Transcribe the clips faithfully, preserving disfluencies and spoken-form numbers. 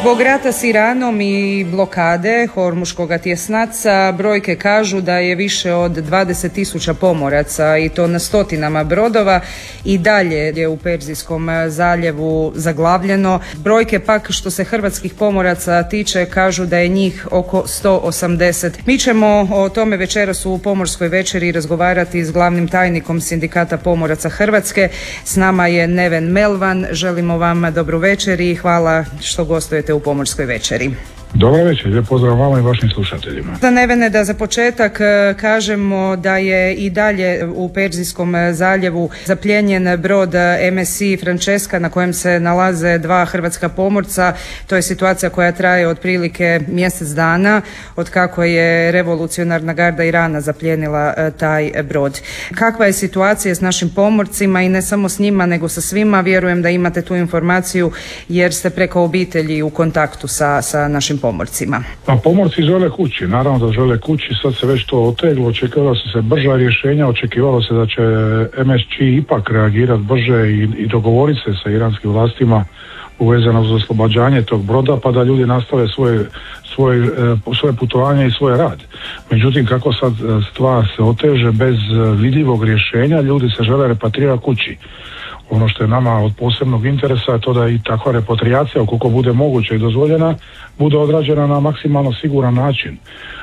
Zbog rata s Iranom i blokade Hormuškog tjesnaca brojke kažu da je više od dvadeset tisuća pomoraca i to na stotinama brodova i dalje je u Perzijskom zaljevu zaglavljeno. Brojke pak što se hrvatskih pomoraca tiče kažu da je njih oko sto osamdeset. Mi ćemo o tome večeras u Pomorskoj večeri razgovarati s glavnim tajnikom Sindikata pomoraca Hrvatske. S nama je Neven Melvan. Želimo vam dobru večer i hvala što gostujete u Pomorskoj večeri. Dobar večer, lijep pozdrav vama i vašim slušateljima. Da Nevene, da za početak kažemo da je i dalje u Perzijskom zaljevu zaplijenjen brod M S C Francesca na kojem se nalaze dva hrvatska pomorca. To je situacija koja traje otprilike mjesec dana od kako je revolucionarna garda Irana zaplijenila taj brod. Kakva je situacija s našim pomorcima i ne samo s njima nego sa svima? Vjerujem da imate tu informaciju jer ste preko obitelji u kontaktu sa, sa našim pomorcima. Pa pomorci žele kući, naravno da žele kući, sad se već to oteglo, očekivalo su se brža rješenja, očekivalo se da će M S C ipak reagirati brže i, i dogovoriti se sa iranskim vlastima uvezano za oslobađanje tog broda, pa da ljudi nastave svoje, svoje, svoje putovanje i svoj rad. Međutim, kako sad stvar se oteže bez vidljivog rješenja, ljudi se žele repatrirati kući. Ono što je nama od posebnog interesa je to da i takva repatrijacija, ukoliko bude moguća i dozvoljena, bude odrađena na maksimalno siguran način.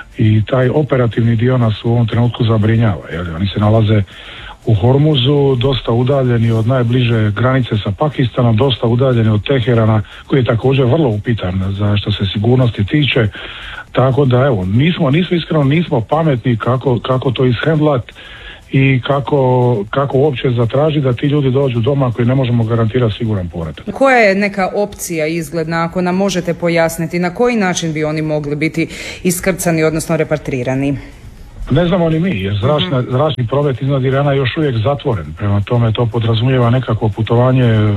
I taj operativni dio nas u ovom trenutku zabrinjava. Jer oni se nalaze u Hormuzu, dosta udaljeni od najbliže granice sa Pakistanom, dosta udaljeni od Teherana, koji je također vrlo upitan za što se sigurnosti tiče. Tako da evo, nismo, nismo iskreno, nismo pametni kako, kako to ishendlati i kako, kako uopće zatraži da ti ljudi dođu doma koji ne možemo garantirati siguran povratak. Koja je neka opcija izgledna, ako nam možete pojasniti, na koji način bi oni mogli biti iskrcani, odnosno repatrirani? Ne znamo ni mi, jer zračna, mm-hmm. zračni promet iznad Irana je još uvijek zatvoren. Prema tome to podrazumijeva nekakvo putovanje e,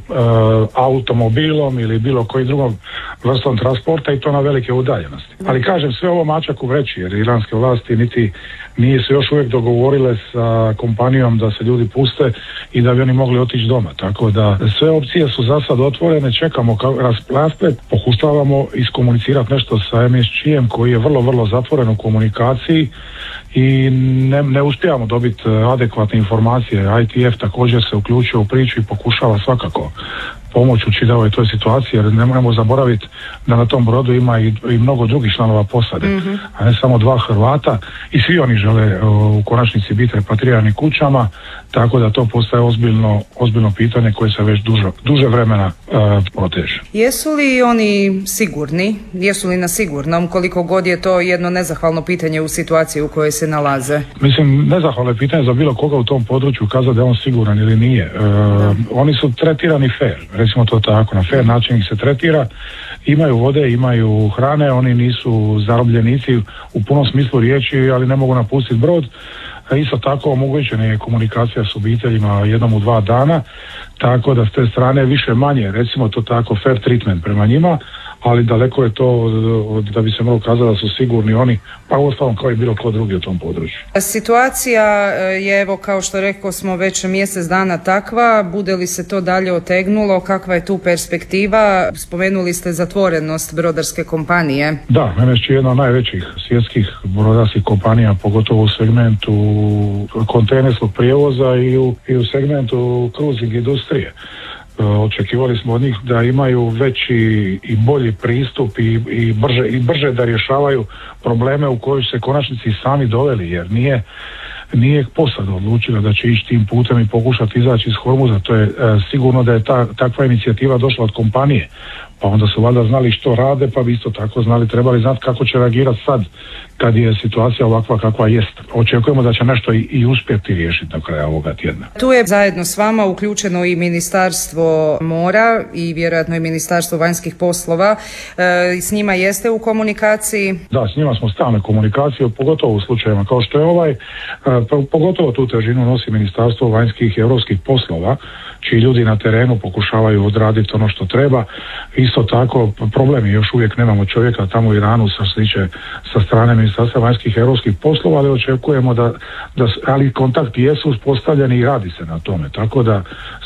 automobilom ili bilo koji drugom vrstom transporta i to na velike udaljenosti. Mm-hmm. Ali kažem, sve ovo mačak u vreći, jer iranske vlasti niti nije se još uvijek dogovorile sa kompanijom da se ljudi puste i da bi oni mogli otići doma. Tako da sve opcije su za sad otvorene, čekamo rasplet, pokušavamo iskomunicirati nešto sa M S C-em koji je vrlo, vrlo zatvoren u komunikaciji i ne, ne uspijamo dobiti adekvatne informacije. I T F također se uključio u priču i pokušava svakako pomoć u čitavoj toj situaciji, jer ne moramo zaboraviti da na tom brodu ima i, i mnogo drugih članova posade, mm-hmm. a ne samo dva Hrvata i svi oni žele u konačnici biti repatrirani kućama, tako da to postaje ozbiljno, ozbiljno pitanje koje se već duže, duže vremena uh, proteže. Jesu li oni sigurni? Jesu li na sigurnom? Koliko god je to jedno nezahvalno pitanje u situaciji u kojoj se nalaze? Mislim, nezahvalno je pitanje za bilo koga u tom području kazati da je on siguran ili nije. Uh, oni su tretirani fair, recimo to tako, na fair način ih se tretira, imaju vode, imaju hrane, oni nisu zarobljenici u punom smislu riječi, ali ne mogu napustiti brod. Isto tako omogućena je komunikacija s obiteljima jednom u dva dana, tako da s te strane više manje, recimo to tako, fair treatment prema njima, ali daleko je to da bi se moglo kazati da su sigurni oni, pa uostalom kao i bilo ko drugi u tom području. Situacija je, evo, kao što rekao smo, već mjesec dana takva. Bude li se to dalje otegnulo? Kakva je tu perspektiva? Spomenuli ste zatvorenost brodarske kompanije. Da, M S C je jedna od najvećih svjetskih brodarskih kompanija, pogotovo u segmentu kontejnerskog prijevoza i u, i u segmentu cruising industrije. Očekivali smo od njih da imaju veći i bolji pristup i, i, brže, i brže da rješavaju probleme u koje se konačnici sami doveli, jer nije, nije posada odlučila da će ići tim putem i pokušati izaći iz Hormuza. To je e, sigurno da je ta, takva inicijativa došla od kompanije, pa onda su valjda znali što rade, pa bi isto tako znali, trebali znati kako će reagirati sad kad je situacija ovakva kakva jest. Očekujemo da će nešto i, i uspjeti riješiti na kraju ovoga tjedna. Tu je zajedno s vama uključeno i Ministarstvo mora i vjerojatno i Ministarstvo vanjskih poslova. E, s njima jeste u komunikaciji? Da, s njima smo stalne komunikacije, pogotovo u slučajevima kao što je ovaj, e, pogotovo tu težinu nosi Ministarstvo vanjskih i europskih poslova, čiji ljudi na terenu pokušavaju odraditi ono što treba. Isto tako, problem je, još uvijek nemamo čovjeka tamo u Iranu sa, sa strane Ministarstva vanjskih i europskih poslova, ali očekujemo da, da ali kontakti jesu uspostavljeni i radi se na tome. Tako da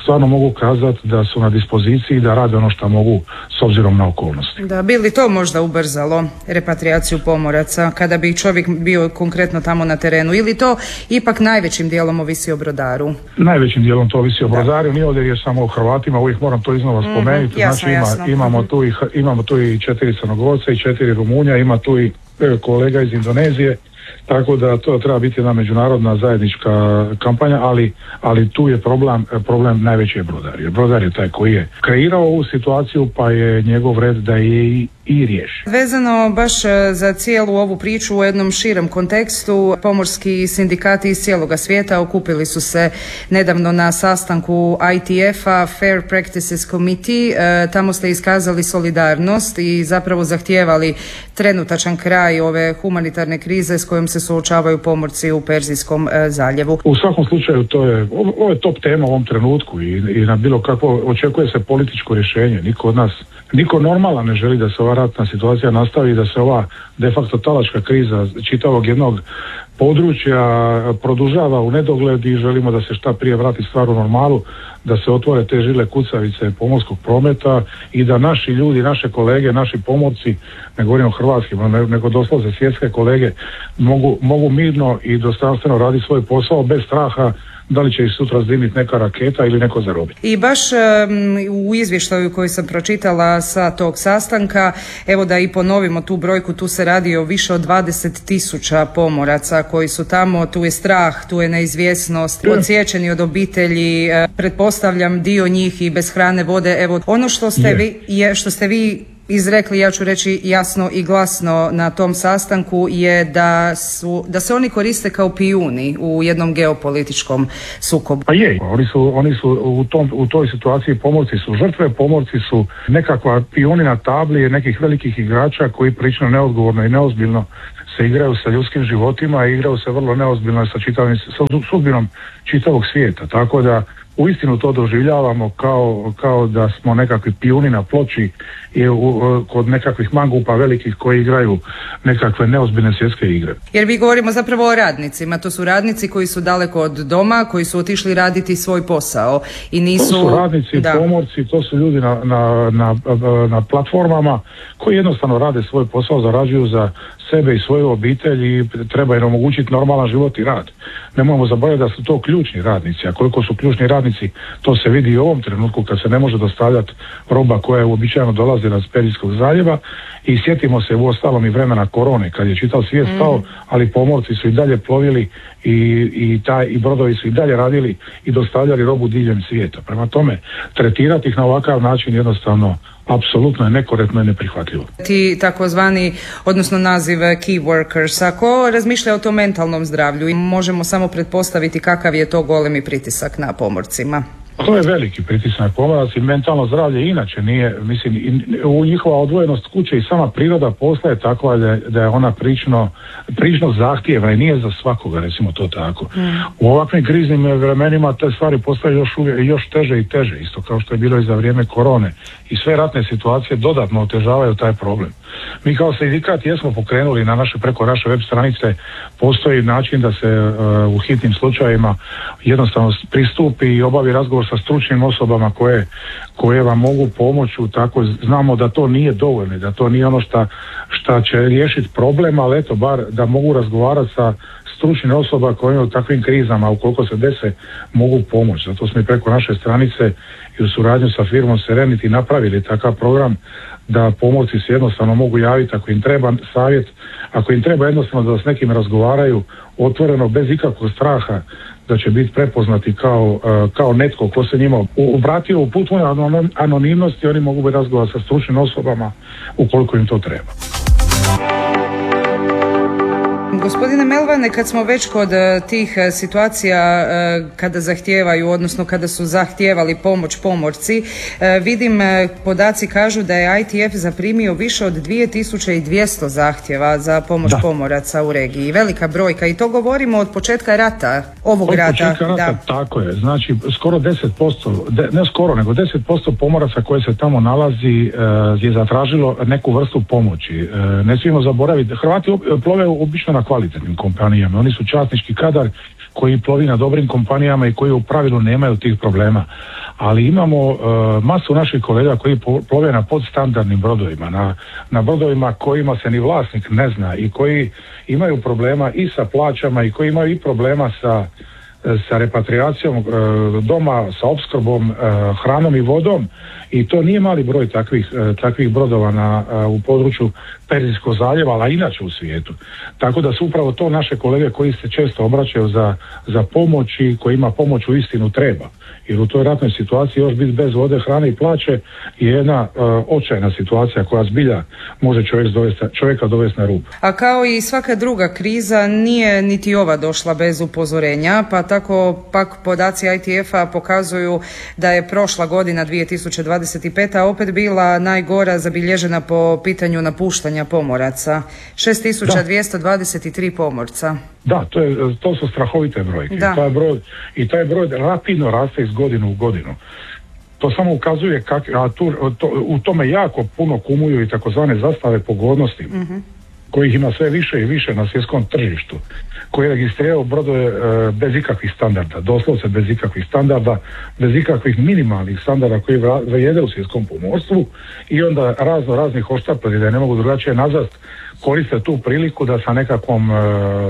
stvarno mogu kazati da su na dispoziciji da rade ono što mogu s obzirom na okolnosti. Da, bi li to možda ubrzalo repatriaciju pomoraca kada bi čovjek bio konkretno tamo na terenu, ili to ipak najvećim dijelom ovisi o brodaru? Najvećim dijelom to ovisi o brodaru, nije ovdje je samo o Hrvatima, uvijek moram to iznova spomenuti. Mm-hmm, jasno, znači ima, jasno. imamo, tu i, imamo tu i četiri Crnogorca i četiri Rumunja, ima tu i e, kolega iz Indonezije, tako da to treba biti jedna međunarodna zajednička kampanja, ali, ali tu je problem, problem najveći je brodar. Jer brodar je taj koji je kreirao ovu situaciju, pa je njegov red da je i, i riješi. Vezano baš za cijelu ovu priču u jednom širem kontekstu, pomorski sindikati iz cijeloga svijeta okupili su se nedavno na sastanku I T F-a, Fair Practices Committee. E, tamo ste iskazali solidarnost i zapravo zahtijevali trenutačan kraj ove humanitarne krize s kojom se suočavaju pomorci u Perzijskom e, zaljevu. U svakom slučaju to je, ovo je top tema u ovom trenutku i, i na bilo kakvo očekuje se političko rješenje. Niko od nas, niko normalan ne želi da se ova ratna situacija nastavi i da se ova de facto talačka kriza čitavog jednog područja produžava u nedogled i želimo da se šta prije vrati stvar u normalu, da se otvore te žile kucavice pomorskog prometa i da naši ljudi, naše kolege, naši pomorci, ne govorimo o hrvatskim, nego doslovce svjetske kolege, mogu, mogu mirno i dostojanstveno raditi svoj posao bez straha da li će ih sutra zdimiti neka raketa ili neko zarobiti. I baš um, u izvještaju koji sam pročitala sa tog sastanka, evo da i ponovimo tu brojku, tu se radi o više od dvadeset tisuća pomoraca koji su tamo, tu je strah, tu je neizvjesnost, odsječeni od obitelji, pretpostavljam dio njih i bez hrane, vode. Evo, ono što ste je. vi, je, što ste vi izrekli, ja ću reći jasno i glasno na tom sastanku, je da su, da se oni koriste kao pijuni u jednom geopolitičkom sukobu. Pa je, oni su, oni su u, tom, u toj situaciji pomorci su žrtve, pomorci su nekakva pijuni na tabli nekih velikih igrača koji prilično neodgovorno i neozbiljno se igraju sa ljudskim životima i igraju se vrlo neozbiljno sa, čitavim, sa sudbinom čitavog svijeta, tako da uistinu to doživljavamo kao, kao da smo nekakvi pijuni na ploči i u, u, kod nekakvih mangupa velikih koji igraju nekakve neozbiljne svjetske igre. Jer mi govorimo zapravo o radnicima, to su radnici koji su daleko od doma, koji su otišli raditi svoj posao i nisu... To su radnici, da. pomorci, to su ljudi na, na, na, na platformama koji jednostavno rade svoj posao, zarađuju za sebe i svoju obitelj i treba im omogućiti normalan život i rad. Nemojmo zaboraviti da su to ključni radnici, a koliko su ključni radnici, to se vidi i u ovom trenutku kad se ne može dostavljati roba koja je uobičajeno dolazila iz Perzijskog zaljeva i sjetimo se u ostalom i vremena korone kad je čitav svijet stao, mm. ali pomorci su i dalje plovili i, i, taj, i brodovi su i dalje radili i dostavljali robu diljem svijeta. Prema tome, tretirati ih na ovakav način jednostavno apsolutno je nekorektno i neprihvatljivo. Ti takozvani, odnosno naziv key workers, ako razmišlja o tom mentalnom zdravlju, možemo samo pretpostaviti kakav je to golemi pritisak na pomorcima. To je veliki pritisak pomoraca i mentalno zdravlje inače nije, mislim, u njihova odvojenost kuće i sama priroda posla je takva da, da je ona prično, prično zahtjevna i nije za svakoga, recimo to tako. Mm. U ovakvim kriznim vremenima te stvari postaju još, uvijek, još teže i teže, isto kao što je bilo i za vrijeme korone. I sve ratne situacije dodatno otežavaju taj problem. Mi kao sindikat jesmo pokrenuli na naše, preko naše web stranice, postoji način da se uh, u hitnim slučajevima jednostavno pristupi i obavi razgovor sa stručnim osobama koje, koje vam mogu pomoći u tako, znamo da to nije dovoljno, da to nije ono šta, šta će riješiti problem, ali eto bar da mogu razgovarati sa stručnim osoba koje u takvim krizama, ukoliko se dese, mogu pomoći. Zato smo i preko naše stranice i u suradnju sa firmom Serenity napravili takav program da pomorci se jednostavno mogu javiti ako im treba savjet, ako im treba jednostavno da s nekim razgovaraju otvoreno, bez ikakvog straha da će biti prepoznati kao, kao netko ko se njima obratio u potpunoj anonimnosti, oni mogu biti razgovarati sa stručnim osobama ukoliko im to treba. Gospodine Melvane, kad smo već kod tih situacija kada zahtijevaju, odnosno kada su zahtijevali pomoć pomorci, vidim podaci kažu da je I T F zaprimio više od dvije tisuće dvjesto zahtjeva za pomoć da. pomoraca u regiji. Velika brojka i to govorimo od početka rata, ovog od rata. Od početka rata, da. Tako je. Znači, skoro deset posto, de, ne skoro, nego deset posto pomoraca koje se tamo nalazi uh, je zatražilo neku vrstu pomoći. Uh, ne smijemo zaboraviti, Hrvati plove obično na kvalitetnim kompanijama, oni su časnički kadar koji plovi na dobrim kompanijama i koji u pravilu nemaju tih problema. Ali imamo uh, masu naših kolega koji plove na podstandardnim brodovima, na, na brodovima kojima se ni vlasnik ne zna i koji imaju problema i sa plaćama i koji imaju i problema sa sa repatriacijom doma, sa opskrbom hranom i vodom, i to nije mali broj takvih, takvih brodova na, u području Perzijskog zaljeva, ali inače u svijetu. Tako da su upravo to naše kolege koji se često obraćaju za, za pomoć i kojima pomoć u istinu treba. Jer u toj ratnoj situaciji još biti bez vode, hrane i plaće je jedna uh, očajna situacija koja zbilja može čovjek dovesti, čovjeka dovesti na rub. A kao i svaka druga kriza, nije niti ova došla bez upozorenja, pa tako pak podaci I T F-a pokazuju da je prošla godina dvije tisuće dvadeset peta opet bila najgora zabilježena po pitanju napuštanja pomoraca. šest tisuća dvjesto dvadeset tri pomorca. Da, to, je, to su strahovite brojke. Da. Taj broj, I taj broj rapidno raste iz godinu u godinu. To samo ukazuje kak, a tu, to, u tome jako puno kumuju i takozvane zastave pogodnosti, mm-hmm. kojih ima sve više i više na svjetskom tržištu, koji registriraju brodove e, bez ikakvih standarda, doslovce bez ikakvih standarda, bez ikakvih minimalnih standarda koji vrijede u svjetskom pomorstvu, i onda razno raznih hoštapleri, da ne mogu drugačije nazvati, koriste tu priliku da sa nekakvom e,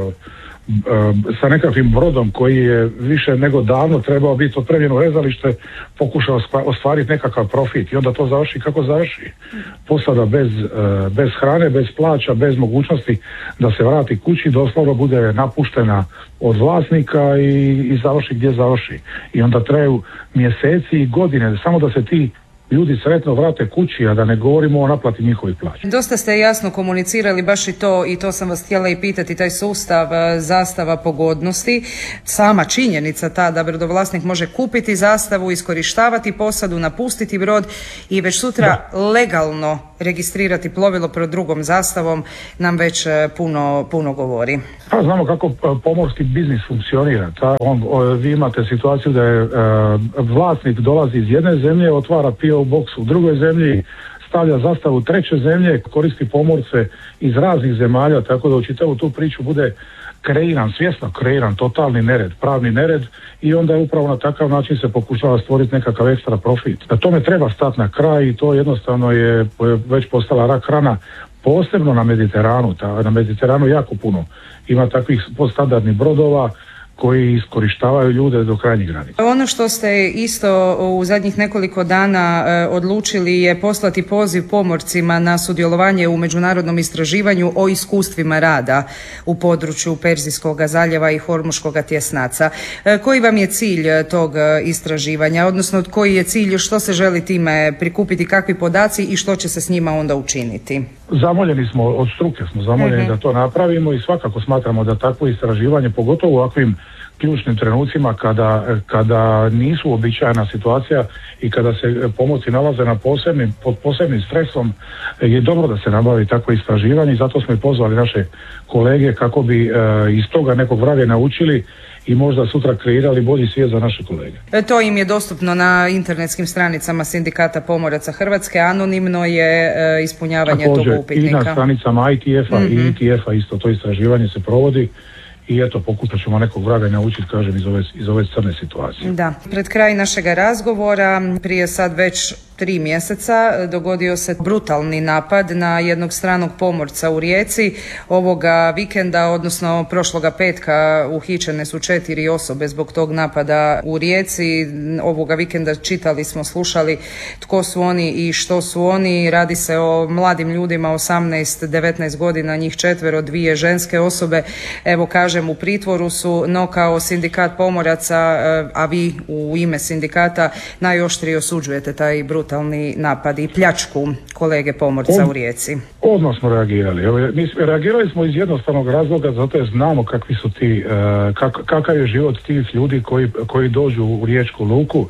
sa nekakvim brodom koji je više nego davno trebao biti otpremljen u rezalište, pokušao ostvariti nekakav profit, i onda to završi kako završi. Posada bez, bez hrane, bez plaća, bez mogućnosti da se vrati kući, doslovno bude napuštena od vlasnika i, i završi gdje završi. I onda traju mjeseci i godine samo da se ti ljudi sretno vrate kući, a da ne govorimo o naplati njihovih plaća. Dosta ste jasno komunicirali baš i to, i to sam vas htjela i pitati, taj sustav zastava pogodnosti. Sama činjenica ta da brodovlasnik može kupiti zastavu, iskorištavati posadu, napustiti brod i već sutra da. legalno registrirati plovilo pod drugom zastavom nam već puno, puno govori. Pa znamo kako pomorski biznis funkcionira. Ta, on, o, vi imate situaciju da je e, vlasnik dolazi iz jedne zemlje, otvara P O box u drugoj zemlji, stavlja zastavu treće zemlje, koristi pomorce iz raznih zemalja, tako da u čitavu tu priču bude kreiran, svjesno kreiran totalni nered, pravni nered, i onda upravo na takav način se pokušava stvoriti nekakav ekstra profit. Da tome treba stati na kraj, i to jednostavno je već postala rak rana, posebno na Mediteranu. Ta, na Mediteranu jako puno ima takvih podstandardnih brodova koji iskorištavaju ljude do krajnjih granica. Ono što ste isto u zadnjih nekoliko dana e, odlučili je poslati poziv pomorcima na sudjelovanje u međunarodnom istraživanju o iskustvima rada u području Perzijskog zaljeva i Hormuškog tjesnaca. E, koji vam je cilj tog istraživanja, odnosno koji je cilj, što se želi time prikupiti, kakvi podaci i što će se s njima onda učiniti? Zamoljeni smo, od struke smo zamoljeni mm-hmm. da to napravimo, i svakako smatramo da takvo istraživanje, pogotovo u ovakvim ključnim trenucima kada, kada nisu uobičajena situacija i kada se pomorci nalaze na posebnim, pod posebnim stresom, je dobro da se nabavi takvo istraživanje, i zato smo i pozvali naše kolege kako bi e, iz toga nekog vraga naučili i možda sutra kreirali bolji svijet za naše kolege. E, to im je dostupno na internetskim stranicama Sindikata pomoraca Hrvatske, anonimno je e, ispunjavanje Također, tog upitnika. I na stranicama I T F-a mm-hmm. i I T F-a isto to istraživanje se provodi. I eto, pokušat ćemo nekog vraga naučiti, kažem, iz ove, iz ove crne situacije. Da, pred kraj našega razgovora, prije sad već tri mjeseca, dogodio se brutalni napad na jednog stranog pomorca u Rijeci. Ovoga vikenda, odnosno prošloga petka, uhićene su četiri osobe zbog tog napada u Rijeci. Ovoga vikenda čitali smo, slušali tko su oni i što su oni. Radi se o mladim ljudima, osamnaest devetnaest godina, njih četvero, dvije ženske osobe. Evo, kažem, u pritvoru su, no kao sindikat pomoraca, a vi u ime sindikata najoštrije osuđujete taj brutalni napad i pljačku kolege pomorca Od, u Rijeci. Odmah smo reagirali. Evo, mi reagirali smo iz jednostavnog razloga, zato je znamo kakvi su ti, kak, kakav je život tih ljudi koji, koji dođu u riječku luku. Ti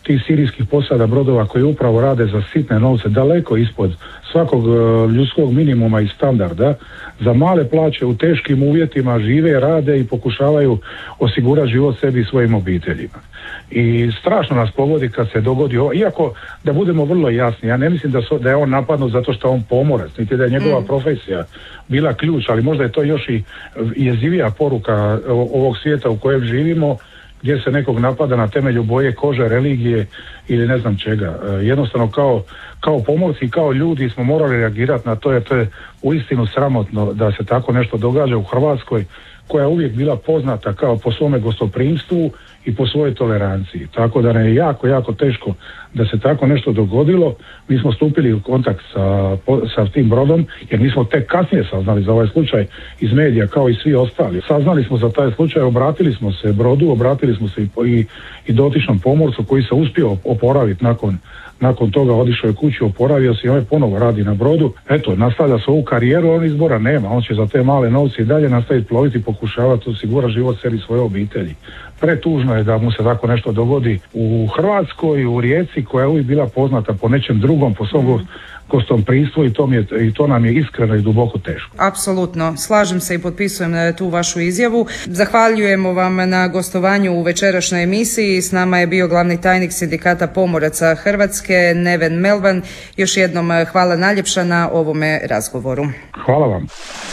tih sirijskih posada brodova koji upravo rade za sitne novce, daleko ispod svakog ljudskog minimuma i standarda, za male plaće u teškim uvjetima žive, rade i pokušavaju osigurati život sebi i svojim obiteljima. I strašno nas pogodi kad se dogodi ovo, iako da budemo vrlo jasni, ja ne mislim da, so, da je on napadnut zato što je on pomorac, niti da je njegova mm. profesija bila ključ, ali možda je to još i jezivija poruka ovog svijeta u kojem živimo, gdje se nekog napada na temelju boje kože, religije ili ne znam čega. Jednostavno kao, kao pomorci i kao ljudi smo morali reagirati na to, jer to je uistinu sramotno da se tako nešto događa u Hrvatskoj, koja je uvijek bila poznata kao po svome gostoprimstvu i po svojoj toleranciji. Tako da nam je jako, jako teško da se tako nešto dogodilo. Mi smo stupili u kontakt sa, sa tim brodom, jer mi smo tek kasnije saznali za ovaj slučaj iz medija, kao i svi ostali. Saznali smo za taj slučaj, obratili smo se brodu, obratili smo se i, i, i dotičnom pomorcu koji se uspio oporaviti nakon Nakon toga otišao je kući, oporavio se i ovaj ponovo radi na brodu. Eto, nastavlja svoju karijeru, on izbora nema. On će za te male novce i dalje nastaviti ploviti i pokušavati osigurati život sebi i svoje obitelji. Pretužno je da mu se tako nešto dogodi u Hrvatskoj, u Rijeci, koja je uvijek bila poznata po nečem drugom, po svom gostoprimstvu i to, mi je, i to nam je iskreno i duboko teško. Apsolutno, slažem se i potpisujem tu vašu izjavu. Zahvaljujemo vam na gostovanju u večerašnjoj emisiji. S nama je bio glavni tajnik Sindikata pomoraca Hrvatske, Neven Melvan. Još jednom hvala najljepša na ovome razgovoru. Hvala vam.